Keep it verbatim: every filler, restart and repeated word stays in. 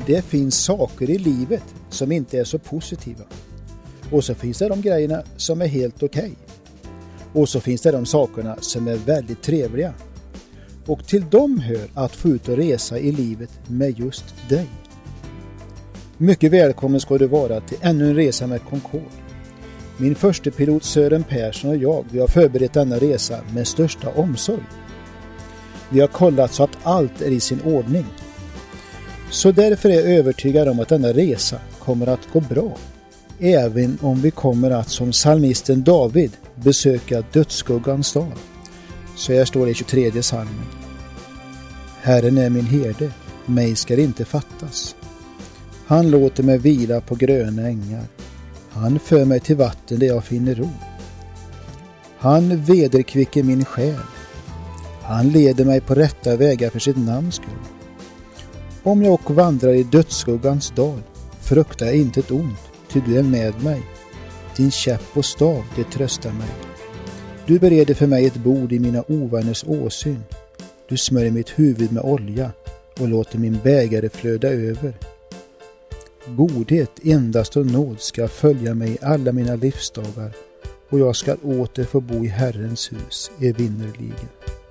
Det finns saker i livet som inte är så positiva. Och så finns det de grejerna som är helt okej. Och så finns det de sakerna som är väldigt trevliga. Och till dem hör att få ut och resa i livet med just dig. Mycket välkommen ska du vara till ännu en resa med Concorde. Min första pilot Sören Persson och jag, vi har förberett denna resa med största omsorg. Vi har kollat så att allt är i sin ordning. Så därför är jag övertygad om att denna resa kommer att gå bra. Även om vi kommer att som psalmisten David besöka dödsskuggans dal. Så här står det i tjugotredje psalmen. Herren är min herde, mig ska inte fattas. Han låter mig vila på gröna ängar. Han för mig till vatten där jag finner ro. Han vederkvicker min själ. Han leder mig på rätta vägar för sitt namns skull. Om jag och vandrar i dödsskuggans dal, fruktar jag inte ett ont, ty du är med mig. Din käpp och stav, det tröstar mig. Du bereder för mig ett bord i mina ovänners åsyn. Du smörjer mitt huvud med olja och låter min bägare flöda över. Godhet, endast och nåd ska följa mig i alla mina livsdagar, och jag ska åter få bo i Herrens hus evinnerligen.